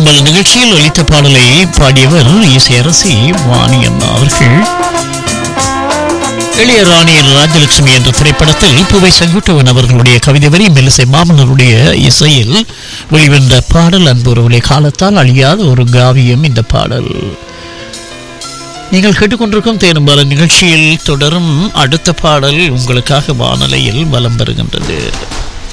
தேனும்பல் நிகழ்ச்சியில் ஒலித்த பாடலை பாடியவர் இசையரசி வாணியம்மா அவர்கள். இளையராணியின் ராஜலட்சுமி என்ற திரைப்படத்தில் பூவை செங்குட்டுவன் அவர்களுடைய கவிதை வரி மெல்லிசை மாமன்னருடைய இசையில் வெளிவந்த பாடல். அன்புறவுடைய காலத்தால் அழியாத ஒரு காவியம் இந்த பாடல். நீங்கள் கேட்டுக்கொண்டிருக்கும் தேனும்பால நிகழ்ச்சியில் தொடரும் அடுத்த பாடல் உங்களுக்காக வானலையில் வலம் பெறுகின்றது.